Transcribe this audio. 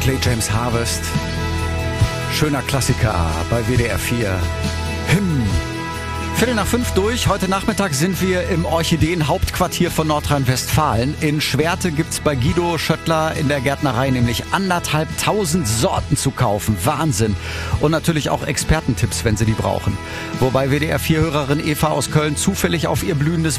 Clay James Harvest. Schöner Klassiker bei WDR 4. Hymn. 4:45 durch. Heute Nachmittag sind wir im Orchideen-Hauptquartier von Nordrhein-Westfalen. In Schwerte gibt's bei Guido Schöttler in der Gärtnerei nämlich 1.500 Sorten zu kaufen. Wahnsinn. Und natürlich auch Expertentipps, wenn Sie die brauchen. Wobei WDR 4-Hörerin Eva aus Köln zufällig auf ihr blühendes